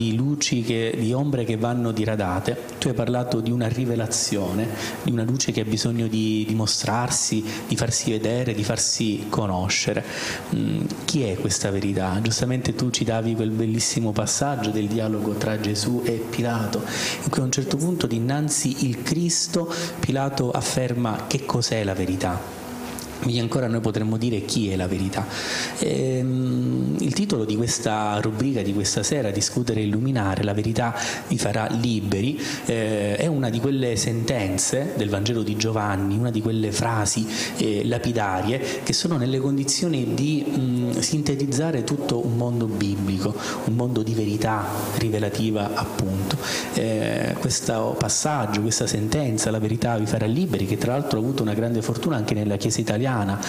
di luci, di ombre che vanno diradate. Tu hai parlato di una rivelazione, di una luce che ha bisogno di dimostrarsi, di farsi vedere, di farsi conoscere. Chi è questa verità? Giustamente tu citavi quel bellissimo passaggio del dialogo tra Gesù e Pilato, in cui a un certo punto dinanzi il Cristo Pilato afferma: che cos'è la verità? Quindi ancora noi potremmo dire chi è la verità. Il titolo di questa rubrica di questa sera, Discutere e illuminare, la verità vi farà liberi, è una di quelle sentenze del Vangelo di Giovanni, una di quelle frasi lapidarie che sono nelle condizioni di sintetizzare tutto un mondo biblico, un mondo di verità rivelativa appunto. Questo passaggio, questa sentenza, la verità vi farà liberi, che tra l'altro ha avuto una grande fortuna anche nella Chiesa italiana.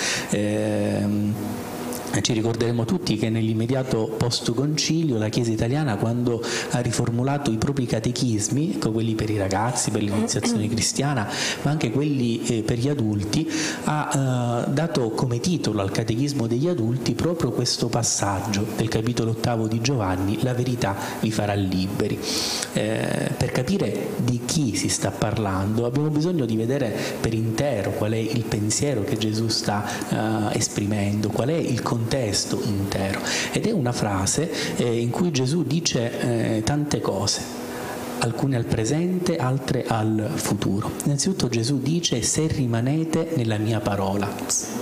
Ci ricorderemo tutti che nell'immediato post-concilio la Chiesa italiana, quando ha riformulato i propri catechismi, quelli per i ragazzi, per l'iniziazione cristiana, ma anche quelli per gli adulti, ha dato come titolo al catechismo degli adulti proprio questo passaggio del capitolo 8 di Giovanni: la verità vi farà liberi. Per capire di chi si sta parlando abbiamo bisogno di vedere per intero qual è il pensiero che Gesù sta esprimendo, qual è il contesto intero, ed è una frase in cui Gesù dice tante cose, alcune al presente, altre al futuro. Innanzitutto Gesù dice: se rimanete nella mia parola.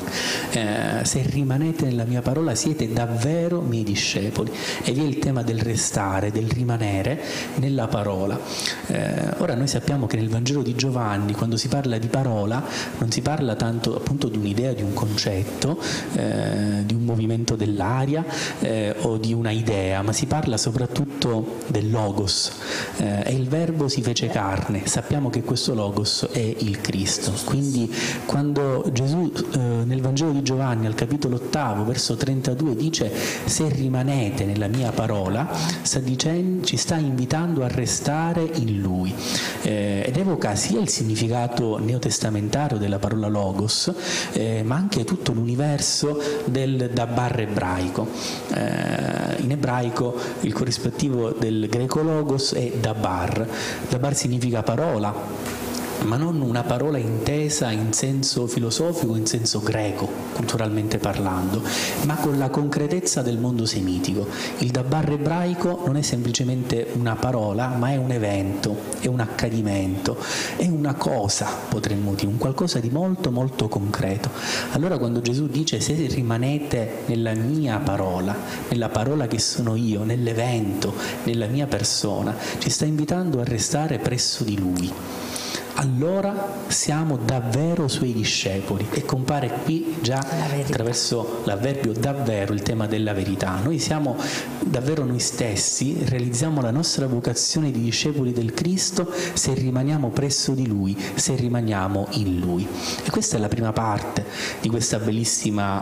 Se rimanete nella mia parola siete davvero miei discepoli. E vi è il tema del restare, del rimanere nella parola. Ora noi sappiamo che nel Vangelo di Giovanni, quando si parla di parola, non si parla tanto appunto di un'idea, di un concetto, di un movimento dell'aria o di una idea, ma si parla soprattutto del logos. E il verbo si fece carne. Sappiamo che questo logos è il Cristo. Quindi quando Gesù nel Vangelo di Giovanni al capitolo 8 verso 32 dice: se rimanete nella mia parola, ci sta invitando a restare in lui, ed evoca sia il significato neotestamentario della parola logos, ma anche tutto l'universo del dabar ebraico. In ebraico il corrispettivo del greco logos è dabar. Dabar significa parola, ma non una parola intesa in senso filosofico, in senso greco, culturalmente parlando, ma con la concretezza del mondo semitico. Il dabar ebraico non è semplicemente una parola, ma è un evento, è un accadimento, è una cosa, potremmo dire, un qualcosa di molto molto concreto. Allora quando Gesù dice: se rimanete nella mia parola, nella parola che sono io, nell'evento, nella mia persona, ci sta invitando a restare presso di lui. Allora siamo davvero suoi discepoli, e compare qui già attraverso l'avverbio davvero il tema della verità. Noi siamo davvero noi stessi, realizziamo la nostra vocazione di discepoli del Cristo se rimaniamo presso di Lui, se rimaniamo in Lui. E questa è la prima parte di questo bellissimo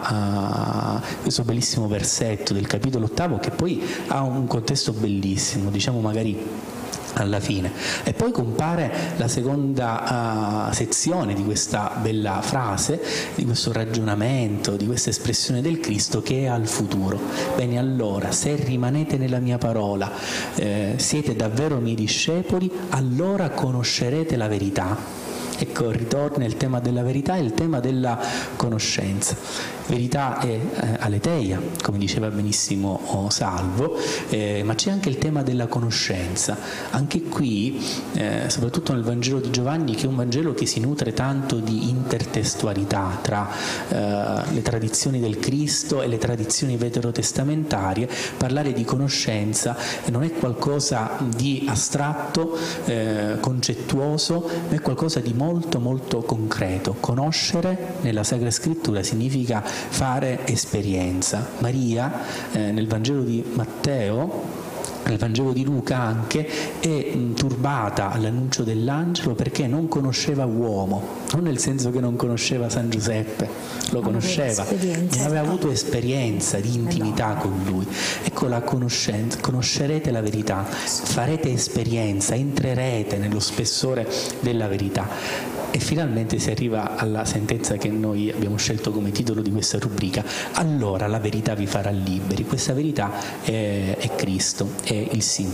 versetto del capitolo 8, che poi ha un contesto bellissimo, diciamo magari alla fine. E poi compare la seconda sezione di questa bella frase, di questo ragionamento, di questa espressione del Cristo, che è al futuro. Bene, allora, se rimanete nella mia parola, siete davvero miei discepoli, allora conoscerete la verità. Ecco, ritorna il tema della verità e il tema della conoscenza. Verità è aletheia, come diceva benissimo Salvo, ma c'è anche il tema della conoscenza. Anche qui, soprattutto nel Vangelo di Giovanni, che è un Vangelo che si nutre tanto di intertestualità tra le tradizioni del Cristo e le tradizioni veterotestamentarie, parlare di conoscenza non è qualcosa di astratto, concettuoso, ma è qualcosa di molto molto concreto. Conoscere nella Sacra Scrittura significa fare esperienza. Maria nel Vangelo di Matteo, nel Vangelo di Luca anche, è turbata all'annuncio dell'angelo perché non conosceva uomo, non nel senso che non conosceva San Giuseppe, lo conosceva, non aveva avuto esperienza di intimità con lui. Ecco la conoscenza: conoscerete la verità, farete esperienza, entrerete nello spessore della verità. e finalmente si arriva alla sentenza che noi abbiamo scelto come titolo di questa rubrica: allora la verità vi farà liberi. Questa verità è Cristo, è il